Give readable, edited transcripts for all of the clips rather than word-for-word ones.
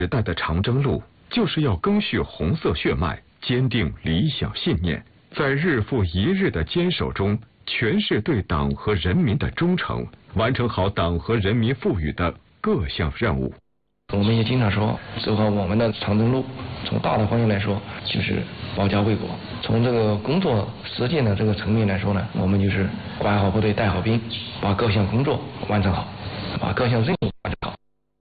时代的长征路，就是要赓续红色血脉，坚定理想信念，在日复一日的坚守中，诠释对党和人民的忠诚，完成好党和人民赋予的各项任务。 我们也经常说，走好我们的长征路，从大的方向来说，就是保家卫国；从这个工作实践的这个层面来说呢，我们就是管好部队、带好兵，把各项工作完成好，把各项任务完成好。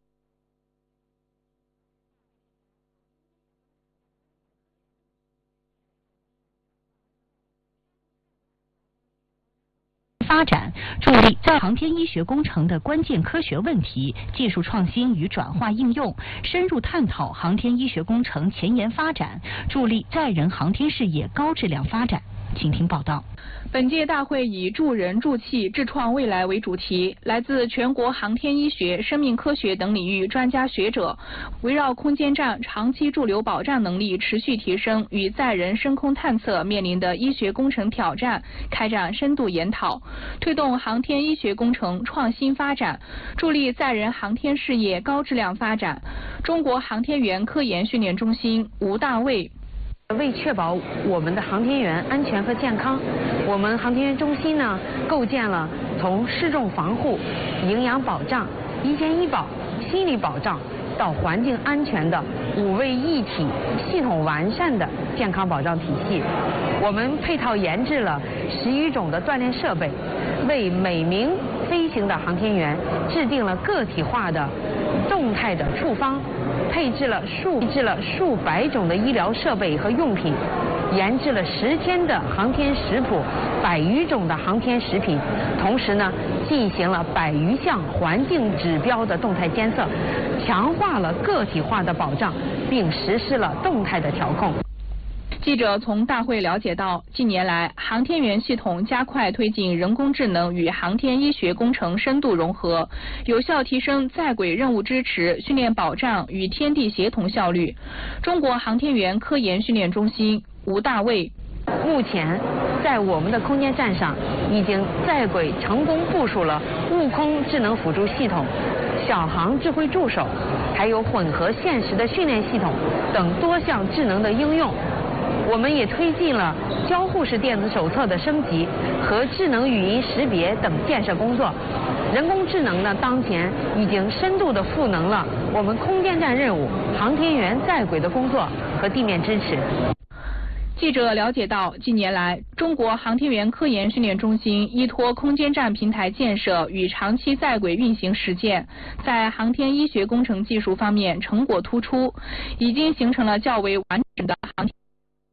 发展，助力在航天医学工程的关键科学问题、技术创新与转化应用，深入探讨航天医学工程前沿发展，助力载人航天事业高质量发展。请听报道。 本届大会以助人助器智创未来为主题，来自全国航天医学、生命科学等领域专家学者，围绕空间站长期驻留保障能力持续提升与载人升空探测面临的医学工程挑战，开展深度研讨，推动航天医学工程创新发展，助力载人航天事业高质量发展。中国航天员科研训练中心吴大卫。 为确保我们的航天员安全和健康，我们航天员中心呢构建了从失重防护、营养保障、医健医保、心理保障到环境安全的5位一体、系统完善的健康保障体系。我们配套研制了10余种的锻炼设备，为每名飞行的航天员制定了个体化的动态的处方，配置了数百种的医疗设备和用品，研制了10天的航天食谱，100余种的航天食品，同时呢，进行了100余项环境指标的动态监测，强化了个体化的保障，并实施了动态的调控。 记者从大会了解到，近年来，航天员系统加快推进人工智能与航天医学工程深度融合，有效提升在轨任务支持、训练保障与天地协同效率。中国航天员科研训练中心吴大卫。 目前，在我们的空间站上，已经在轨成功部署了悟空智能辅助系统、小航智慧助手，还有混合现实的训练系统等多项智能的应用。我们也推进了交互式电子手册的升级和智能语音识别等建设工作。人工智能呢，当前已经深度的赋能了我们空间站任务、航天员在轨的工作和地面支持。 记者了解到，近年来，中国航天员科研训练中心依托空间站平台建设与长期在轨运行实践，在航天医学工程技术方面成果突出，已经形成了较为完整的航天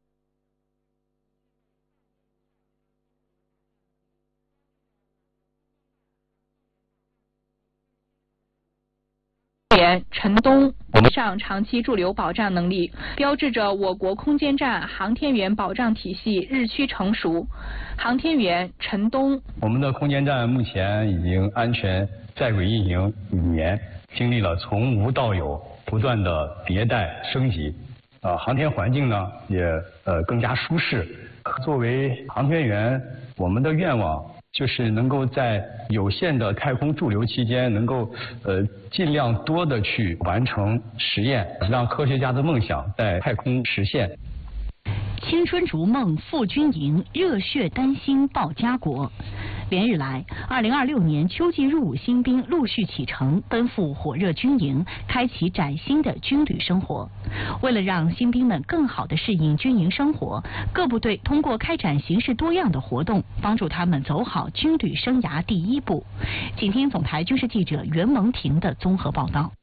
员陈东上长期驻留保障能力，标志着我国空间站航天员保障体系日趋成熟。航天员陈东， 我们的空间站目前已经安全在轨运行5年，经历了从无到有不断的迭代升级，航天环境呢也更加舒适。作为航天员，我们的愿望就是能够在有限的太空驻留期间，能够尽量多的去完成实验，让科学家的梦想在太空实现。 青春逐梦赴军营，热血丹心报家国。连日来，2026年秋季入伍新兵陆续启程，奔赴火热军营，开启崭新的军旅生活。为了让新兵们更好地适应军营生活，各部队通过开展形式多样的活动，帮助他们走好军旅生涯第一步。请听总台军事记者袁蒙婷的综合报道。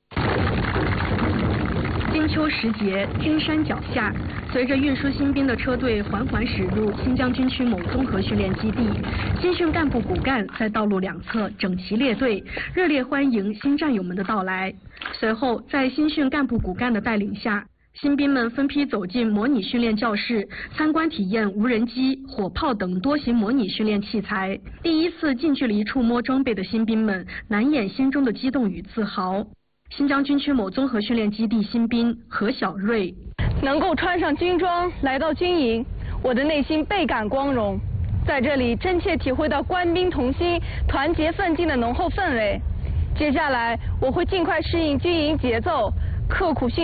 金秋时节，君山脚下，随着运输新兵的车队缓缓驶入新疆军区某综合训练基地，新训干部骨干在道路两侧整齐列队，热烈欢迎新战友们的到来。随后，在新训干部骨干的带领下，新兵们分批走进模拟训练教室，参观体验无人机、火炮等多型模拟训练器材。第一次近距离触摸装备的新兵们，难掩心中的激动与自豪。新疆军区某综合训练基地新兵何小瑞， 能够穿上军装来到军营，我的内心倍感光荣。在这里真切体会到官兵同心、团结奋进的浓厚氛围。接下来我会尽快适应军营节奏， 刻苦